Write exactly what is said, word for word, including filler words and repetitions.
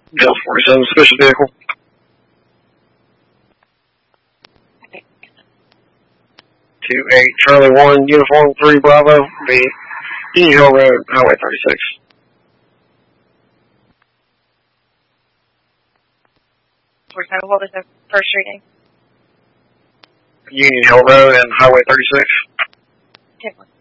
Delta forty-seven, special vehicle. two eight, Charlie one, Uniform three, Bravo, be Union Hill Road, Highway thirty-six. What was the first reading? Union Hill Road and Highway thirty-six. ten one.